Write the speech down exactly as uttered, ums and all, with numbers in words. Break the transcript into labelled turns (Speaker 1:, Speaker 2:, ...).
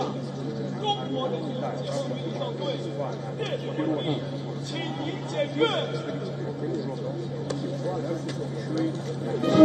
Speaker 1: 下，中国人民解放军武装队烈烈欢迎，请您检阅。